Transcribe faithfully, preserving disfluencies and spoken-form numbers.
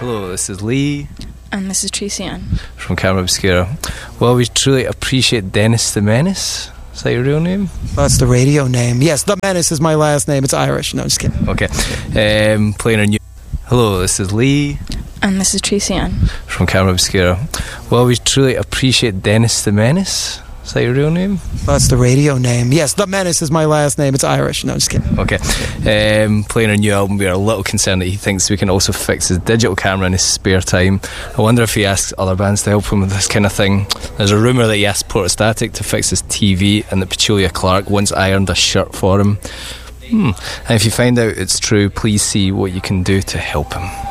Hello, this is Lee. And this is Tracy Ann. From Camera Obscura. Well, we truly appreciate Dennis the Menace. Is that your real name? That's the radio name. Yes, the Menace is my last name. It's Irish. No, just kidding. Okay. Um, playing our new... Hello, this is Lee. And this is Tracy Ann. From Camera Obscura. Well, we truly appreciate Dennis the Menace. Is that your real name? That's the radio name. Yes, the Menace is my last name. It's Irish. No, just kidding. Okay. Um, playing our new album, we are a little concerned that he thinks we can also fix his digital camera in his spare time. I wonder if he asks other bands to help him with this kind of thing. There's a rumour that he asked Portastatic to fix his T V and that Petulia Clark once ironed a shirt for him. Hmm. And if you find out it's true, please see what you can do to help him.